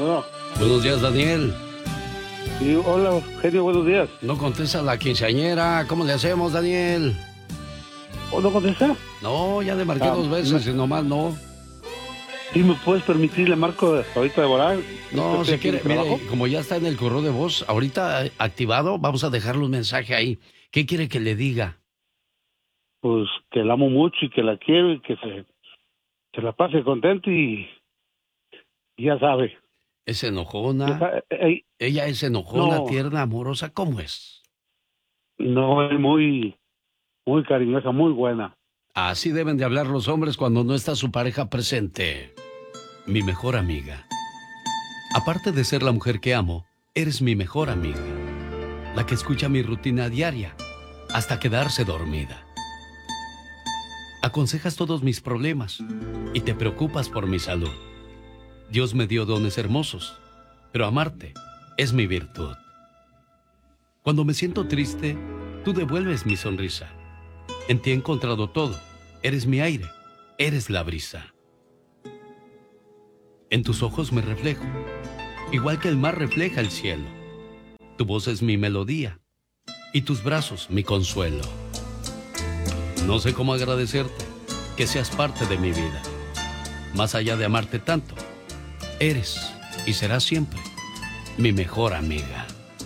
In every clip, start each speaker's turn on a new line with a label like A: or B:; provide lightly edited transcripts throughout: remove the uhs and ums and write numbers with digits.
A: Bueno,
B: Buenos días, Daniel.
A: sí, hola, genio, buenos días.
B: No contesta la quinceañera. ¿Cómo le hacemos, Daniel?
A: ¿O no contesta?
B: No, ya le marqué
A: Ah,
B: 2 veces y nomás no.
A: ¿Sí me puedes permitir, le marco ahorita de volar?
B: No, si quiere, mire,
A: trabajo.
B: como ya está en el correo de voz, ahorita activado, vamos a dejarle un mensaje ahí. ¿Qué quiere que le diga?
A: Pues que la amo mucho y que la quiero y que se la pase contento y ya sabe.
B: ¿Es
A: Ya
B: enojona?
A: sabe,
B: ¿Ella es enojona,
A: no,
B: tierna, amorosa? ¿Cómo es?
A: no es muy cariñosa, muy buena.
B: Así deben de hablar los hombres cuando no está su pareja presente. Mi mejor amiga. Aparte de ser la mujer que amo, eres mi mejor amiga. La que escucha mi rutina diaria hasta quedarse dormida. Aconsejas todos mis problemas y te preocupas por mi salud. Dios me dio dones hermosos, pero amarte es mi virtud. Cuando me siento triste, tú devuelves mi sonrisa. En ti he encontrado todo. Eres mi aire, eres la brisa. En tus ojos me reflejo, igual que el mar refleja el cielo. Tu voz es mi melodía y tus brazos mi consuelo. No sé cómo agradecerte que seas parte de mi vida. Más allá de amarte tanto, eres y serás siempre mi mejor amiga.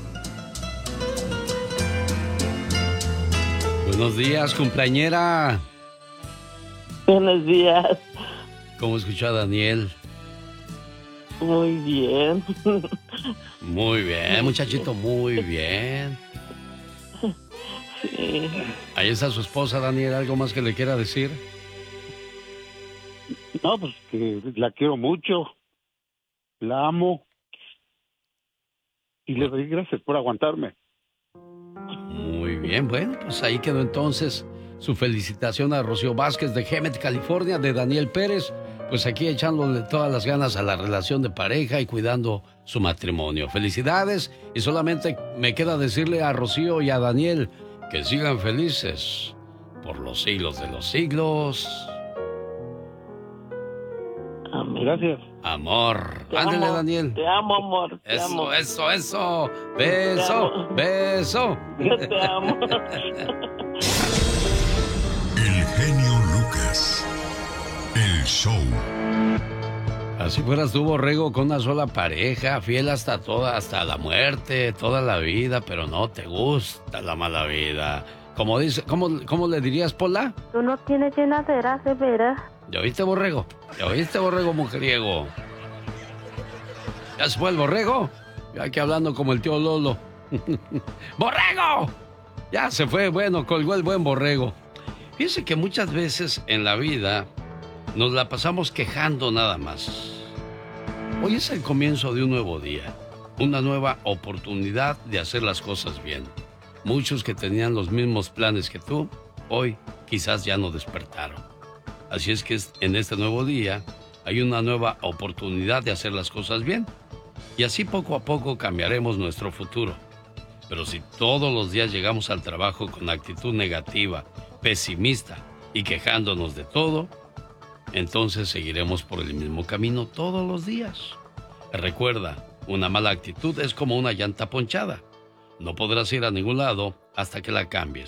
B: Buenos días, cumpleañera.
C: Buenos días.
B: ¿Cómo escuchó a Daniel?
C: Muy bien.
B: Muy bien, muchachito, muy bien.
C: Sí.
B: Ahí está su esposa, Daniel. ¿Algo más que le quiera decir?
A: No, pues que la quiero mucho, la amo y le doy gracias por aguantarme.
B: Muy bien, bueno, pues ahí quedó entonces su felicitación a Rocío Vázquez de Hemet, California, de Daniel Pérez. Pues aquí echándole todas las ganas a la relación de pareja y cuidando su matrimonio. Felicidades y solamente me queda decirle a Rocío y a Daniel que sigan felices por los siglos de los siglos.
C: Amén.
A: Gracias.
B: Amor.
C: Te
B: Ándele,
C: amo,
B: Daniel.
C: Te amo, amor. Te
B: Eso,
C: amo.
B: eso. Beso,
C: amo.
B: beso.
C: Yo te amo.
D: El genio Lucas. El show.
B: Así fueras tú, Borrego, con una sola pareja, fiel hasta la muerte, toda la vida, pero no te gusta la mala vida. Como dice, ¿cómo le dirías, Pola?
E: Tú no tienes llenadera, de veras.
B: ¿Ya oíste, Borrego? ¿Ya oíste, Borrego mujeriego? ¿Ya se fue el Borrego? Yo aquí hablando como el tío Lolo. ¡Borrego! Ya se fue, bueno, colgó el buen Borrego. Fíjense que muchas veces en la vida nos la pasamos quejando nada más. Hoy es el comienzo de un nuevo día, una nueva oportunidad de hacer las cosas bien. Muchos que tenían los mismos planes que tú, hoy quizás ya no despertaron. Así es que en este nuevo día hay una nueva oportunidad de hacer las cosas bien. Y así poco a poco cambiaremos nuestro futuro. Pero si todos los días llegamos al trabajo con actitud negativa, pesimista y quejándonos de todo, entonces seguiremos por el mismo camino todos los días. Recuerda, una mala actitud es como una llanta ponchada. No podrás ir a ningún lado hasta que la cambies.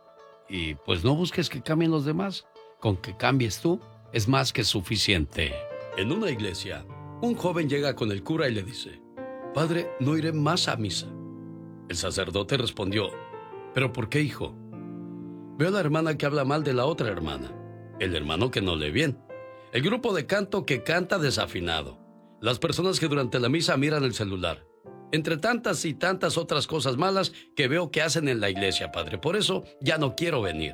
B: Y pues no busques que cambien los demás. Con que cambies tú es más que suficiente. En una iglesia, un joven llega con el cura y le dice: «Padre, no iré más a misa». El sacerdote respondió: «¿Pero por qué, hijo?». «Veo a la hermana que habla mal de la otra hermana, el hermano que no lee bien, el grupo de canto que canta desafinado, las personas que durante la misa miran el celular, entre tantas y tantas otras cosas malas que veo que hacen en la iglesia, padre. Por eso ya no quiero venir».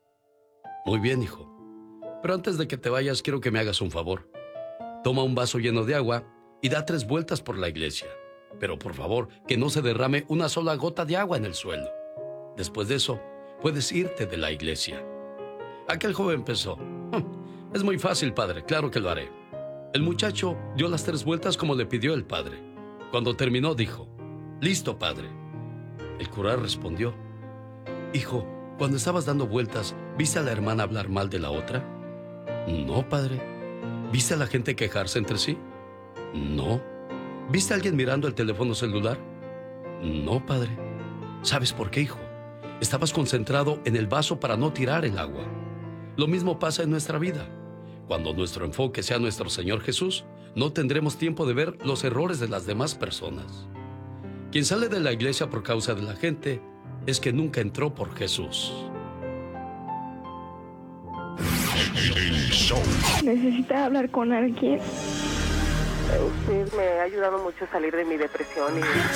B: «Muy bien, hijo. Pero antes de que te vayas, quiero que me hagas un favor. Toma un vaso lleno de agua y da 3 vueltas por la iglesia. Pero por favor, que no se derrame una sola gota de agua en el suelo. Después de eso, puedes irte de la iglesia». Aquel joven pensó: «Es muy fácil, padre, claro que lo haré». El muchacho dio las 3 vueltas como le pidió el padre. Cuando terminó, dijo: «Listo, padre». El cura respondió: «Hijo, cuando estabas dando vueltas, ¿viste a la hermana hablar mal de la otra?». «No, padre». «¿Viste a la gente quejarse entre sí?». «No». ¿Viste a alguien mirando el teléfono celular? No, padre. ¿Sabes por qué, hijo? Estabas concentrado en el vaso para no tirar el agua. Lo mismo pasa en nuestra vida. Cuando nuestro enfoque sea nuestro Señor Jesús, no tendremos tiempo de ver los errores de las demás personas. Quien sale de la iglesia por causa de la gente es que nunca entró por Jesús.
D: El show.
E: Necesita hablar con alguien.
C: Usted me ha ayudado mucho a salir de mi depresión y